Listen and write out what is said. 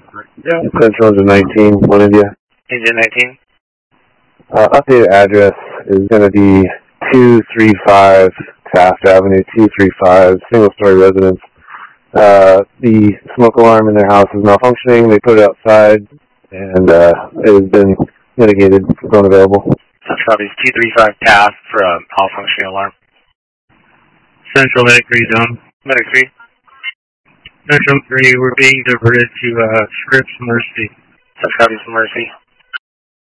Yeah. Central to 19, one India. India 19. Updated address is going to be 235 Taft Avenue, 235, single-story residence. The smoke alarm in their house is malfunctioning. They put it outside, and it has been mitigated, phone available. Such copies 235 Taft for a malfunctioning alarm. Central Medic 3 zone. Medic 3. Central 3, we're being diverted to Scripps Mercy. Such copies Mercy.